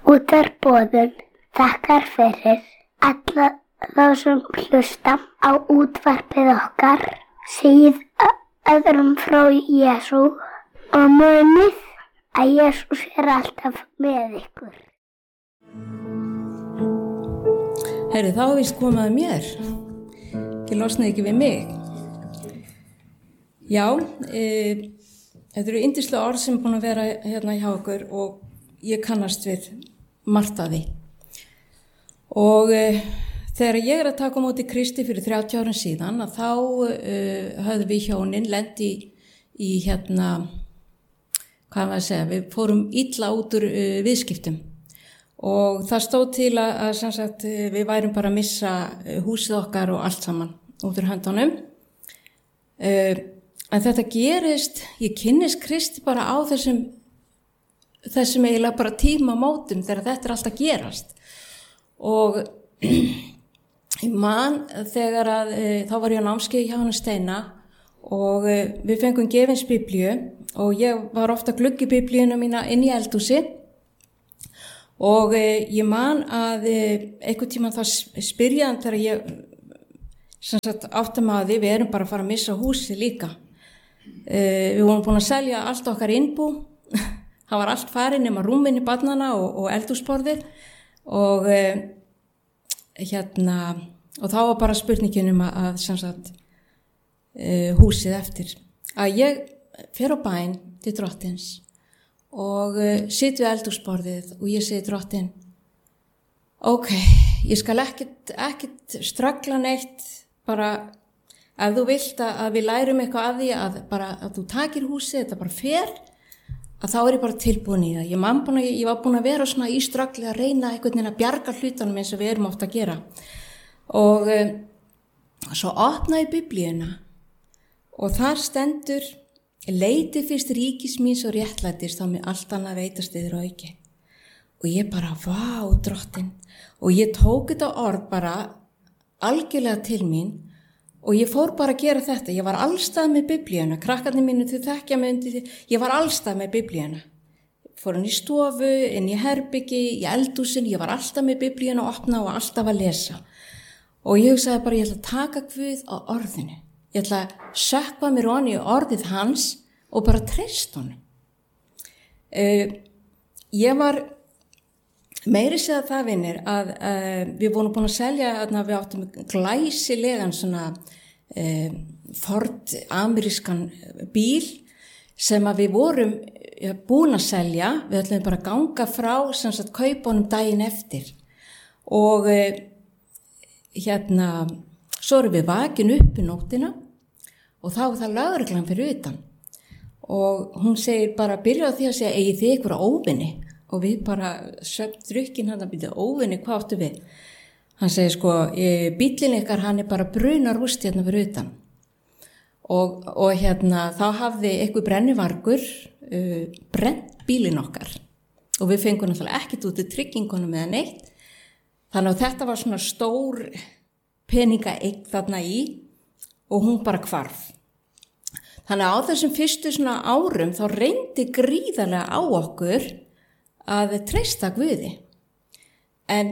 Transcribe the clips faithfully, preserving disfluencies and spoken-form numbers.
Útvarpsboðun þakkar fyrir alla þá sem hlusta á útvarpið okkar, segið öðrum frá Jesú og munið að Jesús er alltaf með ykkur. Herri, þá er víst komað að mér. Ég losnaði ekki við mig. Já, e, þetta eru yndislega orð sem er búin að vera hérna hjá okkur og ég kannast við margt af því. Og e, þegar ég er að taka á móti Kristi fyrir þrjátíu árum síðan, að þá e, höfðum við hjónin lent í, í hérna, hvað var að segja, við fórum illa út úr e, viðskiptum. Og það stóð til að, að sem sagt, við værum bara að missa húsið okkar og allt saman út úr höndunum. Uh, en þetta gerist, ég kynnist Kristi bara á þessum, þessum eiginlega bara tímamótum þegar þetta er alltaf gerast. Og ég man þegar að, uh, þá var ég á námskeiði hjá hana Steina og uh, við fengum gefins biblíu og ég var ofta að glugga biblíuna mína inn í eldhúsi. Og eh, ég man að eh, einhvern tímann það spyrjaðan þegar ég sem sagt áttum að því við erum bara að fara að missa húsið líka. Eh, við vorum búin að selja allt okkar innbú, það var allt farið nema rúminni barnana og, og eldhúsborðið og eh, hérna og þá var bara spurningin um að, að sem sagt eh, húsið eftir. Að ég fer á bæn til Drottins og uh, sit við eldhúsborðið og ég segi Drottin, ok, ég skal ekkert, ekkert stragla neitt, bara ef þú vilt að, að við lærum eitthvað af því að, bara, að þú takir húsið, þetta bara fer, að þá er ég bara tilbúin í það. Ég, búin að, ég var búin að vera svona í stragli að reyna einhvern veginn að bjarga hlutunum eins og við erum ofta að gera. Og uh, svo opnaði biblíuna og þar stendur, leiti fyrst ríkis míns og réttlætis, þá mér allt annað veitast yfir og auki. Og ég bara, vá, Drottin. Og ég tók þetta orð bara algjörlega til mín og ég fór bara að gera þetta. Ég var allstað með biblíuna, krakkarnir mínu þau þekkja mig undir því. Ég var allstað með biblíuna. Fór hann í stofu, inn í herbyggi, í eldhúsin, ég var alltaf með biblíuna að opna og alltaf að lesa. Og ég hugsaði bara, ég ætla að taka Guð á orðinu. Ég ætla að sökkva mér onni í orðið hans og bara treysta honum. Uh, ég var meiri segja það vinir að uh, við vorum búin að selja, að við áttum glæsilegan svona uh, Ford amerískan bíl sem að við vorum búin að selja. Við ætlum bara að ganga frá sem sagt kaupunum daginn eftir. Og uh, hérna, svo erum við vakin upp í nóttina og þá er það lögreglan fyrir utan og hún segir bara, byrja á því að segja, eigið þið ykkur óvinni? Og við bara söpt drukkin hann að byrja óvinni, hvað áttu við? Hann segir sko, bíllinn ykkar hann er bara brunarúst hérna fyrir utan og, og hérna þá hafði eitthvað brennivargur uh, brennt bílinn okkar og við fengum náttúrulega ekkert út í tryggingunum eða neitt, þannig að þetta var svona stór peninga eign þarna í og hún bara hvarf. Þannig að á þessum fyrstu svona árum þá reyndi gríðarlega á okkur að treysta Guði. En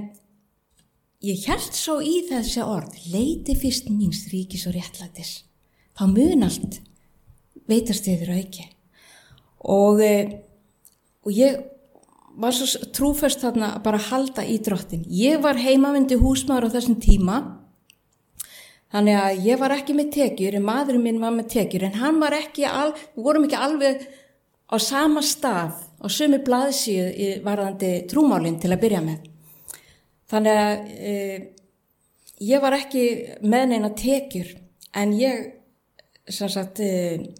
ég hélt svo í þessi orð, leiti fyrst míns ríkis og réttlætis. Þá mun allt veitast yfir auki. Og, og ég var svo trúföst þarna að bara halda í Drottin. Ég var heimavindi húsmaður á þessum tíma. Þannig að ég var ekki með tekjur, en maðurinn minn var með tekjur, en hann var ekki, al, við vorum ekki alveg á sama stað, á sömu blaðsíðu varðandi trúmálinn til að byrja með. Þannig að e, ég var ekki með neina tekjur, en ég, sem sagt, e,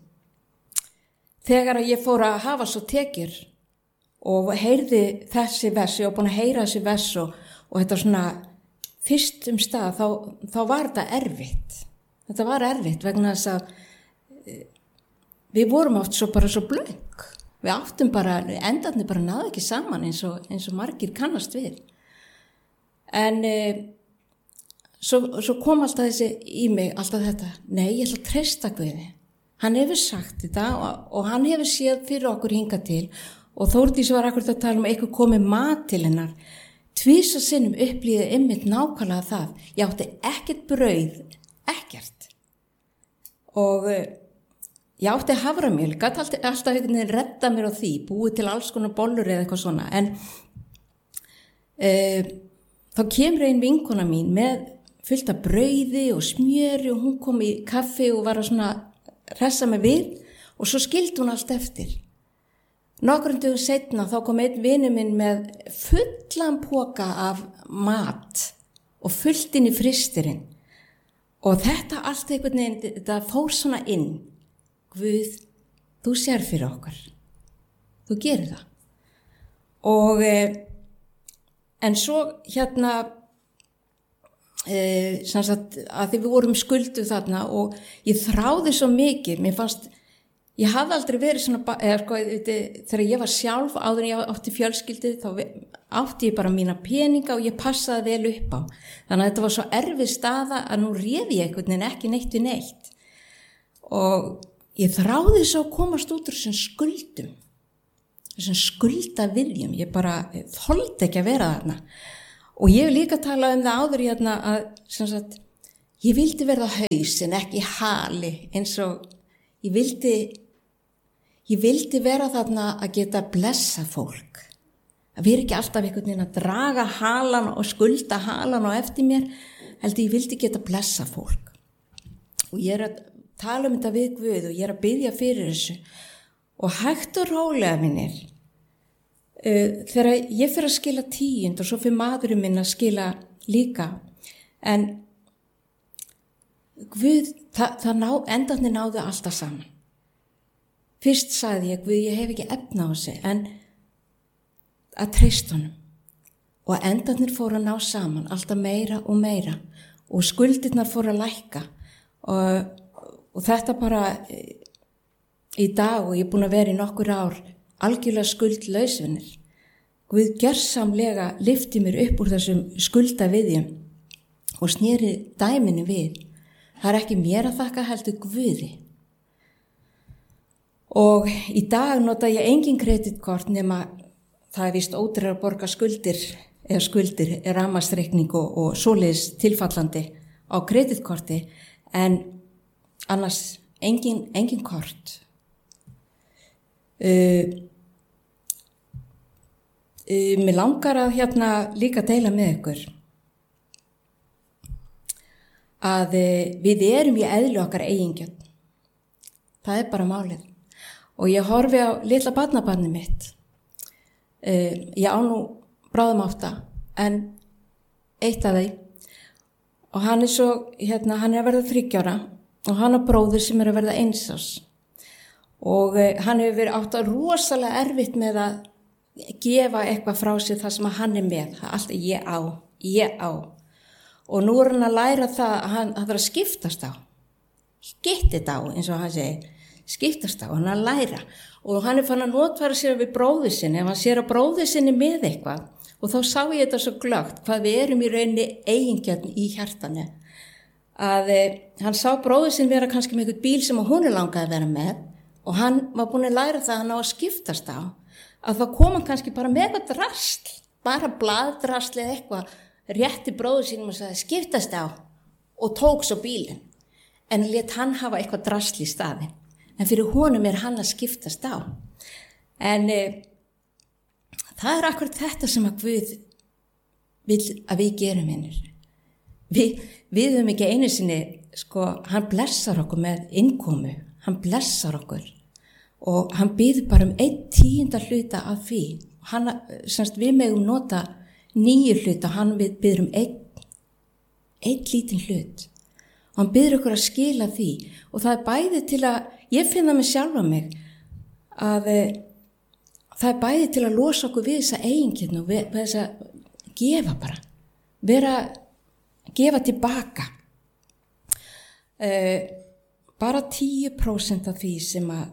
þegar ég fór að hafa svo tekjur og heyrði þessi vers, ég var búin að heyra þessi vers og, og þetta svona, fyrst um stað, þá, þá var þetta erfitt. Þetta var erfitt vegna þess að við vorum oft svo bara svo blöng. Við áttum bara, endarnir bara náðu ekki saman eins og, eins og margir kannast við. En e, svo, svo kom alltaf þessi í mig, alltaf þetta, nei, ég ætla að treysta Guði. Hann hefur sagt þetta og, og hann hefur séð fyrir okkur hingað til og Þórdís var akkurat að tala um eitthvað komið mat til hennar. Tvisa sinnum upplýði einmitt nákvæmlega það. Ég átti ekkert brauð, ekkert. Og ég átti haframjöl, gat alltaf, alltaf einhvern veginn redda mér á því, búið til alls konar bollur eða eitthvað svona. En e, þá kemur ein vinkona mín með fullt af brauði og smjöri og hún kom í kaffi og var að svona hressa mig við og svo skildi hún allt eftir. Nokkrum dögum seinna þá kom einn vinur minn með fullan poka af mat og fullt inn í frystirinn. Og þetta allt einhvern veginn, þetta fór svona inn. Guð, þú sér fyrir okkar. Þú gerir það. Og, en svo hérna, e, sem sagt, að því við vorum skulduð þarna og ég þráði svo mikið, mér fannst, ég hafði aldrei verið svona, eða sko, þegar ég var sjálf, áður en ég átti fjölskyldu, þá átti ég bara mína peninga og ég passaði vel upp á. Þannig að þetta var svo erfið staða að nú réði ég einhvern veginn ekki neitt við neitt. Og ég þráði svo að komast út úr þessum skuldum, þessum skuldaviðjum, ég bara þoldi ekki að vera þarna. Og ég vil líka tala um það áður hérna að, sem sagt, ég vildi verða haus en ekki hali, eins og ég vildi Ég vildi vera þarna að geta blessa fólk. Að vera ekki alltaf einhvern veginn að draga halan og skulda halan og eftir mér, heldur ég vildi geta blessa fólk. Og ég er að tala um þetta við Guð og ég er að biðja fyrir þessu. Og hægt og rólega minnir, uh, þegar ég fyrir að skila tíund og svo fyrir maðurinn minn að skila líka, en Guð, það, það ná, endarnir náðu alltaf saman. Fyrst sagði ég, Guð, ég hef ekki efna á þessu, en að treysta honum. Og endarnir fóru að ná saman, alltaf meira og meira. Og skuldirnar fóru að lækka. Og, og þetta bara í dag, og ég er búin að vera í nokkur ár, algjörlega skuldlausvinir. Guð gjörsamlega lyfti mér upp úr þessum skuldaviðjum og sneri dæminu við. Það er ekki mér að þakka heldur Guði. Og í dag nota ég engin kreditkort nema það er vist ódýrara að borga skuldir eða skuldir, rafmagnsreikning og, og svoleiðis tilfallandi á kreditkorti, en annars engin, engin kort. Uh, uh, mér langar að hérna líka deila með ykkur að uh, við erum í eðlu okkar eigingjarn. Það er bara málið. Og ég horfi á litla barnabarnið mitt. Uh, ég á nú bráðum átta, en eitt af þeim. Og hann er svo, hérna, hann er að verða þriggja og hann er bróðir sem er að verða eins árs. Og uh, hann hefur verið átt að rosalega erfitt með að gefa eitthvað frá sér það sem hann er með. Það er alltaf ég á, ég á. Og nú er hann að læra það að hann þarf að skiptast á. Skiptið á, eins og hann segir. Skiptast á, hann að læra. Og hann er fann að notfæra sér við bróður sinni, ef hann sér að bróður sinni með eitthvað. Og þá sá ég þetta svo glögt, hvað við erum í rauninni eigingjarn í hjartanu. Að eh, hann sá bróður sinni vera kannski með eitthvað bíl sem hún er langaði að vera með, og hann var búin að læra það að hann á að skiptast á, að þá kom hann kannski bara með eitthvað drasl, bara blaðdrasl eða eitthvað, rétti bróður sinni og sagði skiptast á, og tók svo bílinn. En lét hann hafa eitthvað drasl í staðinn. En fyrir honum er hann að skiptast á. En e, það er akkurat þetta sem að Guð vil að við gerum hinnir. Við, við höfum ekki einu sinni, sko, hann blessar okkur með innkomu. Hann blessar okkur. Og hann býður bara um einn tíunda hluta af því. Hann, semst, við megum nota níu hluta, hann býður um einn, einn lítinn hlut. Og hann býður okkur að skila því. Og það er bæði til að, ég finna mig sjálfa mig, að e, það er bæði til að losa okkur við þessa eigingjarn og við, við þess að gefa bara. Vera, gefa tilbaka. E, bara tíu prósent af því sem að,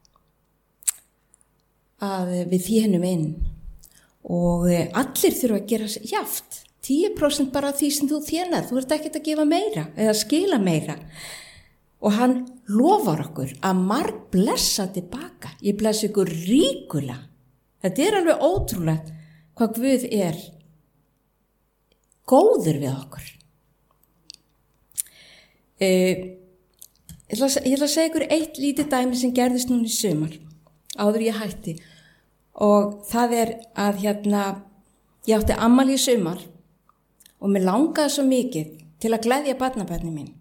að við þénum inn. Og e, allir þurfa að gera jafnt. tíu prósent bara því sem þú þénar. Þú ert ekkert að gefa meira eða skila meira. Og hann lofar okkur að marg blessa tilbaka. Ég blessa ykkur ríkulega Þetta er alveg ótrúlegt hvað Guð er góður við okkur. Uh, ég, ætla, ég ætla að segja ykkur eitt lítið dæmi sem gerðist núna í sumar, áður ég hætti. Og það er að hérna, ég átti afmæli í sumar og mér langaði svo mikið til að gleðja barnabörnin mín.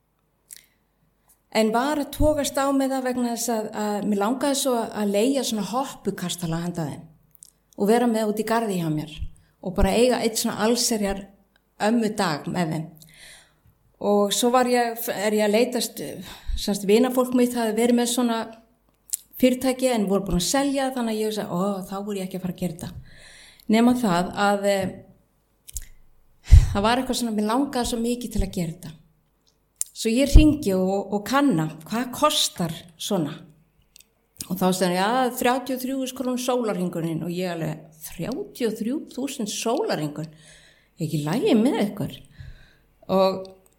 En var að tókast á með það vegna þess að, að mér langaði svo að leigja svona hoppukastala handa þeim og vera með út í garði hjá mér og bara eiga eitt svona allserjar ömmu dag með þeim. Og svo var ég, er ég að leitast, semst vinafólk mitt hafði verið með svona fyrirtæki en voru búin að selja, þannig að ég sagði, ó, þá voru ég ekki að fara að gera þetta. Nema það að e, það var eitthvað svona, mér langaði svo mikið til að gera þetta. Svo ég hringi og, og kanna, hvað kostar svona? Og þá sagði ég, já, þrjátíu og þrjú þúsund krónur sólarhringurinn og ég alveg, þrjátíu og þrjú þúsund sólarhringur, ekki lægi með ykkur. Og,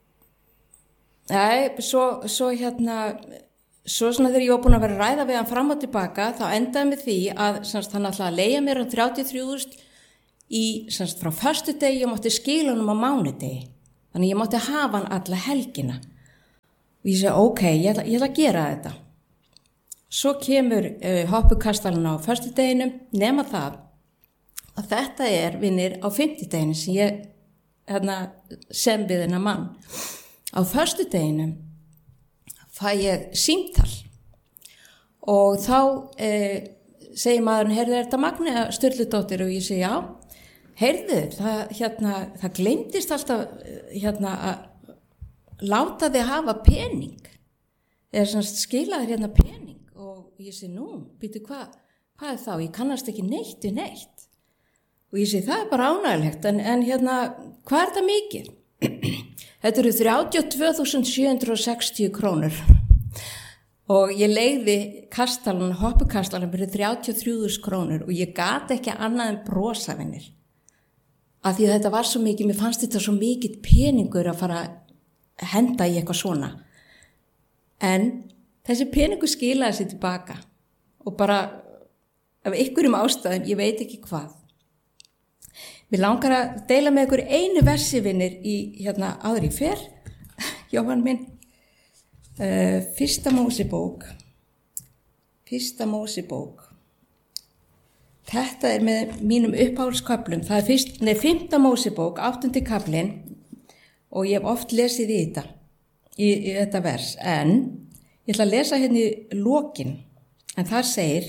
nei, svo, svo hérna, svo svona þegar ég var búin að vera að ræða við hann fram og tilbaka, þá endaði með því að, semst, hann ætlaði að leigja mér á þrjátíu og þrjú þúsund í, semst, frá föstudegi og mátti skila honum á mánudegi. Þannig ég mátti hafa hann alla helgina. Og ég segi, ok, ég ætla, ég ætla að gera þetta. Svo kemur uh, hoppukastalinn á föstudeginum, nema það að þetta er, vinnir, á fimmtudeginu sem ég hérna, sem við hennar mann. Á föstudeginum fæ ég símtal og þá uh, segir maðurinn, heyrðu, er þetta Magnea Sturludóttir? Og ég segi, já. Heyrðu, það, hérna, það gleymdist alltaf hérna, að láta þig hafa pening. Eða svona skilaður hérna pening. Og ég segi, nú, býtu hvað, hvað er þá? Ég kannast ekki neitt við neitt. Og ég segi, það er bara ánægilegt, en, en hérna, hvað er þetta mikið? Þetta eru þrjátíu og tvö þúsund sjö hundruð sextíu krónur. Og ég leigði kastalan, hoppukastalan fyrir þrjátíu og þrjú þúsund krónur og ég gat ekki annað en brosa vinnir. Af því að þetta var svo mikið, mér fannst þetta svo mikið peningur að fara að henda í eitthvað svona. En þessi peningur skilaði sér tilbaka og bara af einhverjum ástæðum, ég veit ekki hvað. Mér langar að deila með ykkur einu versi vinnir í hérna áður í fer, Jóhann minn, uh, fyrsta Mósebók, fyrsta Mósebók. Þetta er með mínum uppáhaldsköflum. Það er fyrst, nei, fimmta Mósebók, áttundi kaflinn og ég hef oft lesið í þetta, í, í þetta vers. En ég ætla að lesa hérna í lokin, en þar segir,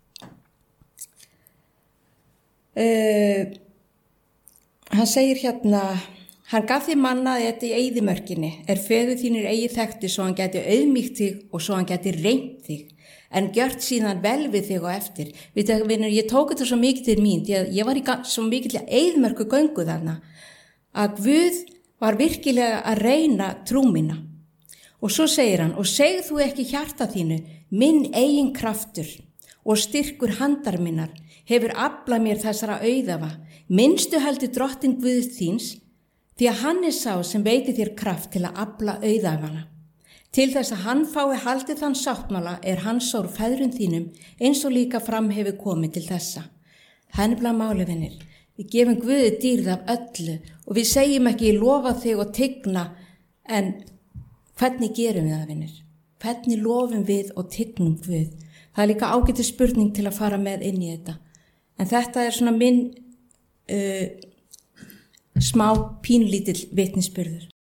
uh, hann segir hérna, hann gaf þér manna þetta í eyðimörkinni, er feður þínir eigi þekkti svo hann geti auðmýkt þig og svo hann geti reynt þig. En gjört síðan vel við þig og eftir. Við það, vinur, ég tók þetta svo mikið til mín, því að ég var í svo mikið til eyðmörku göngu þarna, að Guð var virkilega að reyna trú mína. Og svo segir hann, og segð þú ekki hjarta þínu, minn eigin kraftur og styrkur handar minnar hefur aflað mér þessara auðafa, minnstu heldur drottin Guðs þíns, því að hann er sá sem veiti þér kraft til að afla auðafana. Til þess að hann fái haldið þann sáttmála er hans sár feðrun þínum eins og líka fram hefur komið til þessa. Það er nefnilega máli, vinir. Við gefum Guði dýrð af öllu og við segjum ekki ég lofa þig og tigna, en hvernig gerum við það, vinir? Hvernig lofum við og tignum Guð? Það er líka ágætis spurning til að fara með inn í þetta. En þetta er svona minn uh, smá pínlítill vitnisburður.